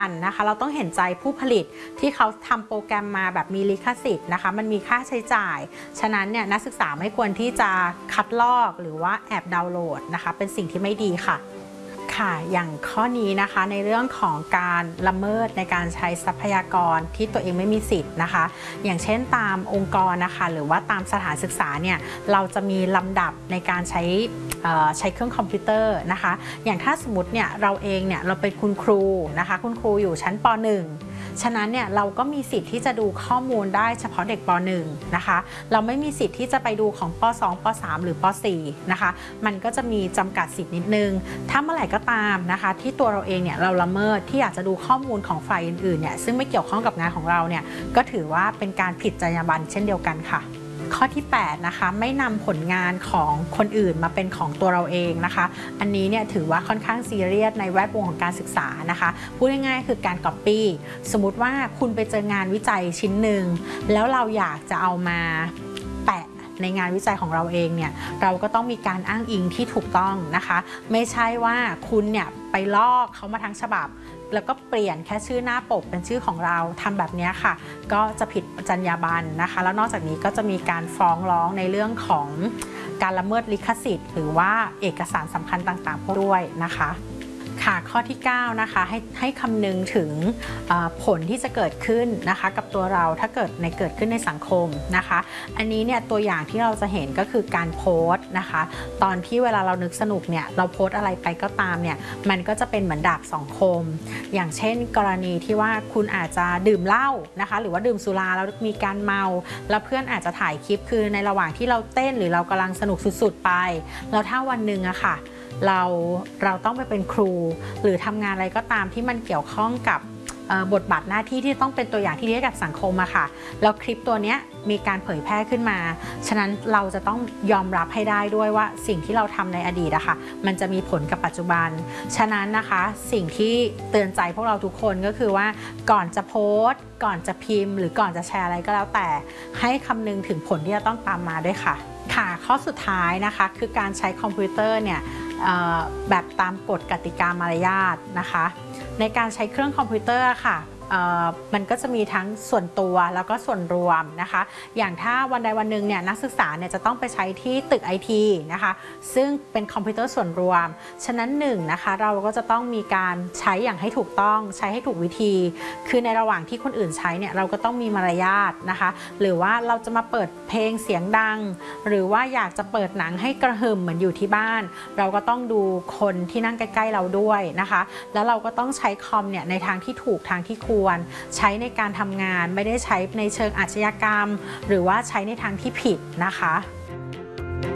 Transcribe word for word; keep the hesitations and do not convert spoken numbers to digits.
นะคะเราต้องเห็นใจผู้ผลิตที่เขาทำโปรแกรมมาแบบมีลิขสิทธิ์นะคะมันมีค่าใช้จ่ายฉะนั้นเนี่ยนักศึกษาไม่ควรที่จะคัดลอกหรือว่าแอบดาวน์โหลดนะคะเป็นสิ่งที่ไม่ดีค่ะค่ะอย่างข้อนี้นะคะในเรื่องของการละเมิดในการใช้ทรัพยากรที่ตัวเองไม่มีสิทธิ์นะคะอย่างเช่นตามองค์กรนะคะหรือว่าตามสถานศึกษาเนี่ยเราจะมีลำดับในการใช้ใช้เครื่องคอมพิวเตอร์นะคะอย่างถ้าสมมติเนี่ยเราเองเนี่ยเราเป็นคุณครูนะคะคุณครูอยู่ชั้นป หนึ่ง ฉะนั้นเนี่ยเราก็มีสิทธิ์ที่จะดูข้อมูลได้เฉพาะเด็กป หนึ่ง นะคะเราไม่มีสิทธิ์ที่จะไปดูของป สอง ป สาม หรือป สี่ นะคะมันก็จะมีจำกัดสิทธิ์นิดนึงถ้าเมื่อไหร่ก็ตามนะคะที่ตัวเราเองเนี่ยเราละเมิดที่อยากจะดูข้อมูลของฝ่ายอื่นๆเนี่ยซึ่งไม่เกี่ยวข้องกับงานของเราเนี่ยก็ถือว่าเป็นการผิดจรรยาบรรณเช่นเดียวกันค่ะข้อที่แปดนะคะไม่นำผลงานของคนอื่นมาเป็นของตัวเราเองนะคะอันนี้เนี่ยถือว่าค่อนข้างซีเรียสในแวดวงของการศึกษานะคะพูดง่ายๆคือการก๊อปปี้สมมุติว่าคุณไปเจองานวิจัยชิ้นหนึ่งแล้วเราอยากจะเอามาแปะในงานวิจัยของเราเองเนี่ยเราก็ต้องมีการอ้างอิงที่ถูกต้องนะคะไม่ใช่ว่าคุณเนี่ยไปลอกเขามาทั้งฉบับแล้วก็เปลี่ยนแค่ชื่อหน้าปกเป็นชื่อของเราทำแบบนี้ค่ะก็จะผิดจรรยาบรรณนะคะแล้วนอกจากนี้ก็จะมีการฟ้องร้องในเรื่องของการละเมิดลิขสิทธิ์หรือว่าเอกสารสำคัญต่างๆพวกด้วยนะคะค่ะข้อที่เก้านะคะให้ให้คำนึงถึงผลที่จะเกิดขึ้นนะคะกับตัวเราถ้าเกิดในเกิดขึ้นในสังคมนะคะอันนี้เนี่ยตัวอย่างที่เราจะเห็นก็คือการโพสต์นะคะตอนที่เวลาเรานึกสนุกเนี่ยเราโพสต์อะไรไปก็ตามเนี่ยมันก็จะเป็นเหมือนดาบสองคมอย่างเช่นกรณีที่ว่าคุณอาจจะดื่มเหล้านะคะหรือว่าดื่มสุราแล้วมีการเมาแล้วเพื่อนอาจจะถ่ายคลิปคือในระหว่างที่เราเต้นหรือเรากำลังสนุกสุดๆไปแล้วถ้าวันหนึ่งอะค่ะเราเราต้องไปเป็นครูหรือทำงานอะไรก็ตามที่มันเกี่ยวข้องกับบทบาทหน้าที่ที่ต้องเป็นตัวอย่างที่ดีให้กับสังคมอะค่ะแล้วคลิปตัวนี้มีการเผยแพร่ขึ้นมาฉะนั้นเราจะต้องยอมรับให้ได้ด้วยว่าสิ่งที่เราทำในอดีตอะค่ะมันจะมีผลกับปัจจุบันฉะนั้นนะคะสิ่งที่เตือนใจพวกเราทุกคนก็คือว่าก่อนจะโพสต์ก่อนจะพิมพ์หรือก่อนจะแชร์อะไรก็แล้วแต่ให้คำนึงถึงผลที่จะต้องตามมาด้วยค่ะค่ะข้อสุดท้ายนะคะคือการใช้คอมพิวเตอร์เนี่ยแบบตามกฎกติกามารยาทนะคะในการใช้เครื่องคอมพิวเตอร์ค่ะมันก็จะมีทั้งส่วนตัวแล้วก็ส่วนรวมนะคะอย่างถ้าวันใดวันหนึ่งเนี่ยนักศึกษาเนี่ยจะต้องไปใช้ที่ตึก ไอ ที นะคะซึ่งเป็นคอมพิวเตอร์ส่วนรวมฉะนั้นหนึ่งนะคะเราก็จะต้องมีการใช้อย่างให้ถูกต้องใช้ให้ถูกวิธีคือในระหว่างที่คนอื่นใช้เนี่ยเราก็ต้องมีมารยาทนะคะหรือว่าเราจะมาเปิดเพลงเสียงดังหรือว่าอยากจะเปิดหนังให้กระหึ่มเหมือนอยู่ที่บ้านเราก็ต้องดูคนที่นั่งใกล้ๆเราด้วยนะคะแล้วเราก็ต้องใช้คอมเนี่ยในทางที่ถูกทางที่ควรใช้ในการทำงานไม่ได้ใช้ในเชิงอาชญากรรมหรือว่าใช้ในทางที่ผิดนะคะ